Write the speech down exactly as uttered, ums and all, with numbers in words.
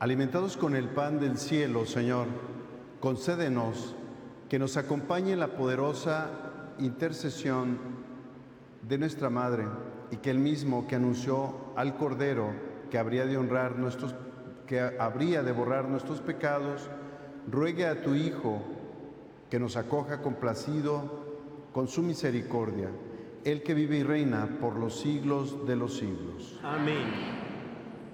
Alimentados con el pan del cielo, Señor, concédenos que nos acompañe la poderosa intercesión de nuestra Madre y que el mismo que anunció al Cordero que habría de honrar nuestros, que habría de borrar nuestros pecados, ruegue a tu Hijo que nos acoja complacido con su misericordia, el que vive y reina por los siglos de los siglos. Amén.